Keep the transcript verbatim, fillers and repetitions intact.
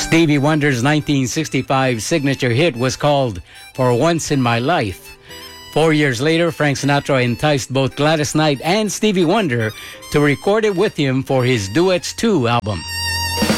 Stevie Wonder's nineteen sixty-five signature hit was called For Once in My Life. Four years later, Frank Sinatra enticed both Gladys Knight and Stevie Wonder to record it with him for his Duets two album.